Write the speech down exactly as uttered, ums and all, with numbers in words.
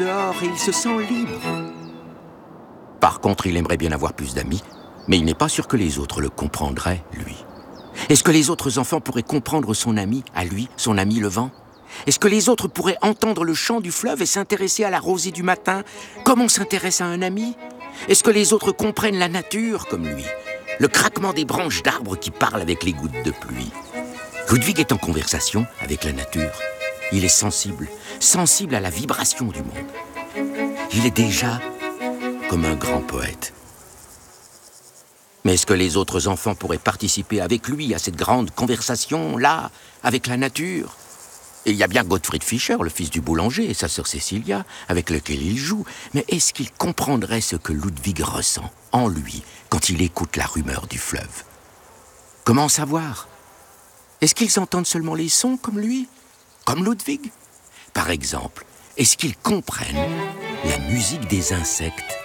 dehors et il se sent libre. Par contre, il aimerait bien avoir plus d'amis, mais il n'est pas sûr que les autres le comprendraient, lui. Est-ce que les autres enfants pourraient comprendre son ami, à lui, son ami le vent? Est-ce que les autres pourraient entendre le chant du fleuve et s'intéresser à la rosée du matin, comme on s'intéresse à un ami? Est-ce que les autres comprennent la nature, comme lui? Le craquement des branches d'arbres qui parlent avec les gouttes de pluie? Ludwig est en conversation avec la nature. Il est sensible, sensible à la vibration du monde. Il est déjà comme un grand poète. Mais est-ce que les autres enfants pourraient participer avec lui à cette grande conversation-là, avec la nature? Et il y a bien Gottfried Fischer, le fils du boulanger, et sa sœur Cécilia, avec lequel il joue. Mais est-ce qu'il comprendrait ce que Ludwig ressent en lui quand il écoute la rumeur du fleuve? Comment savoir? Est-ce qu'ils entendent seulement les sons comme lui? Comme Ludwig? Par exemple, est-ce qu'ils comprennent la musique des insectes